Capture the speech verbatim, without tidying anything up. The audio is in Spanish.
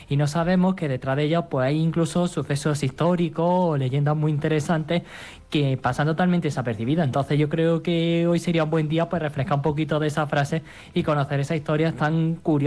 y no sabemos que detrás de ellas pues hay incluso sucesos históricos o leyendas muy interesantes que pasan totalmente desapercibidas. Entonces yo creo que hoy sería un buen día pues refrescar un poquito de esa frase y conocer esas historias tan curiosas